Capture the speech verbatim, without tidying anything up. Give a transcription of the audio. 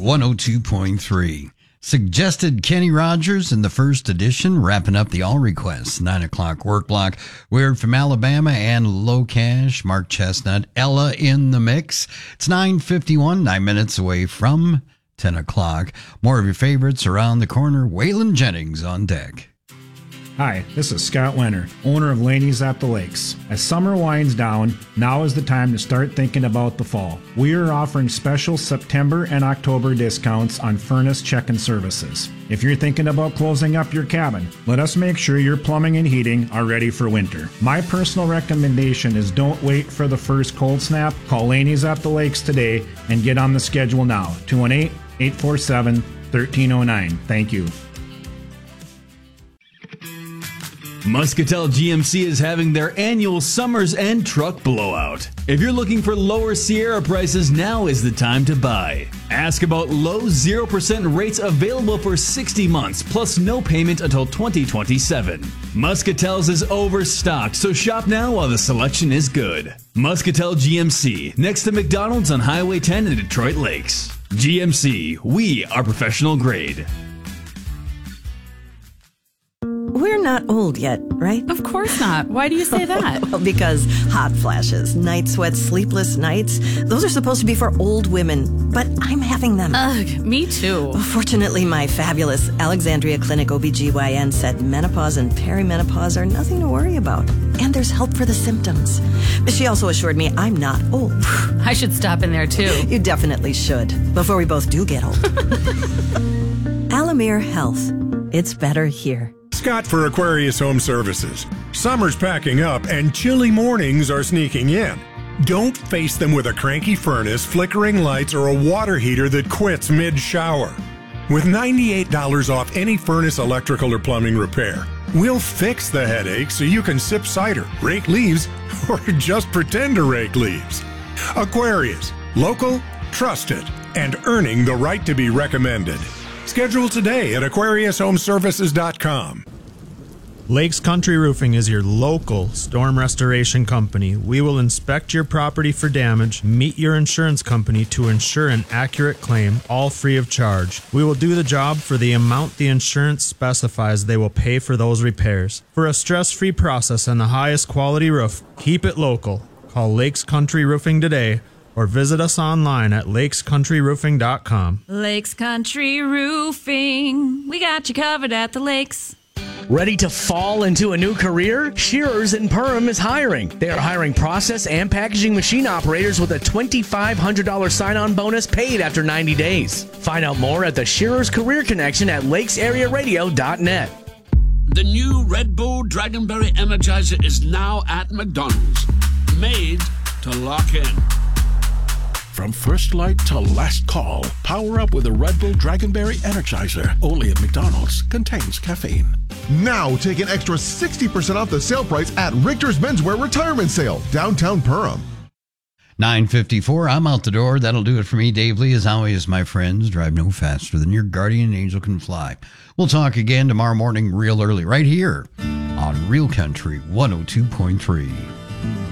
one oh two point three. Suggested Kenny Rogers in the first edition, wrapping up the all requests. Nine o'clock work block. Weird from Alabama and Low Cash. Mark Chestnut, Ella in the mix. It's nine fifty-one, nine minutes away from ten o'clock. More of your favorites around the corner. Waylon Jennings on deck. Hi, this is Scott Leonard, owner of Laney's at the Lakes. As summer winds down, now is the time to start thinking about the fall. We are offering special September and October discounts on furnace check-in services. If you're thinking about closing up your cabin, let us make sure your plumbing and heating are ready for winter. My personal recommendation is don't wait for the first cold snap. Call Laney's at the Lakes today and get on the schedule now. two one eight, eight four seven, one three zero nine. Thank you. Muscatel G M C is having their annual Summer's End Truck Blowout. If you're looking for lower Sierra prices, now is the time to buy. Ask about low zero percent rates available for sixty months, plus no payment until twenty twenty-seven. Muscatel's is overstocked, so shop now while the selection is good. Muscatel G M C, next to McDonald's on Highway ten in Detroit Lakes. G M C, we are professional grade. We're not old yet, right? Of course not. Why do you say that? Well, because hot flashes, night sweats, sleepless nights, those are supposed to be for old women, but I'm having them. Ugh, me too. Fortunately, my fabulous Alexandria Clinic O B G Y N said menopause and perimenopause are nothing to worry about, and there's help for the symptoms. She also assured me I'm not old. I should stop in there too. You definitely should, before we both do get old. Alamere Health. It's better here. Scott for Aquarius Home Services. Summer's packing up and chilly mornings are sneaking in. Don't face them with a cranky furnace, flickering lights, or a water heater that quits mid-shower. With ninety-eight dollars off any furnace, electrical, or plumbing repair, we'll fix the headache so you can sip cider, rake leaves, or just pretend to rake leaves. Aquarius, local, trusted, and earning the right to be recommended. Schedule today at aquarius home services dot com. Lakes Country Roofing is your local storm restoration company. We will inspect your property for damage, meet your insurance company to ensure an accurate claim, all free of charge. We will do the job for the amount the insurance specifies they will pay for those repairs. For a stress-free process and the highest quality roof, keep it local. Call Lakes Country Roofing today or visit us online at lakes country roofing dot com. Lakes Country Roofing. We got you covered at the lakes. Ready to fall into a new career? Shearers in Perham is hiring. They are hiring process and packaging machine operators with a twenty-five hundred dollars sign-on bonus paid after ninety days. Find out more at the Shearers Career Connection at lakes area radio dot net. The new Red Bull Dragonberry Energizer is now at McDonald's. Made to lock in. From first light to last call, power up with a Red Bull Dragonberry Energizer. Only at McDonald's. Contains caffeine. Now take an extra sixty percent off the sale price at Richter's Menswear Retirement Sale, downtown Perham. nine fifty-four, I'm out the door. That'll do it for me. Dave Lee, as always, my friends, drive no faster than your guardian angel can fly. We'll talk again tomorrow morning real early right here on Real Country one oh two point three.